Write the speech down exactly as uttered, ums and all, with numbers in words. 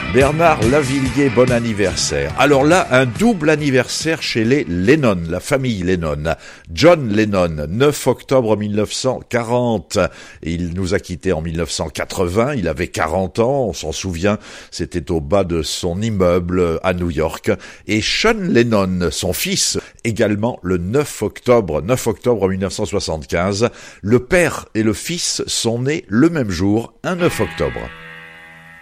Bernard Lavilliers, bon anniversaire. Alors là, un double anniversaire chez les Lennon, la famille Lennon. John Lennon, neuf octobre mille neuf cent quarante. Il nous a quittés en mille neuf cent quatre-vingts, il avait quarante ans, on s'en souvient, c'était au bas de son immeuble à New York. Et Sean Lennon, son fils, également le neuf octobre, neuf octobre mille neuf cent soixante-quinze. Le père et le fils sont nés le même jour, un neuf octobre.